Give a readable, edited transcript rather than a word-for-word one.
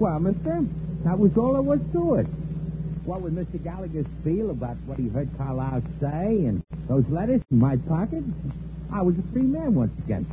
Well, mister, that was all there was to it. What would Mr. Gallagher feel about what he heard Carlisle say and those letters in my pocket? I was a free man once again.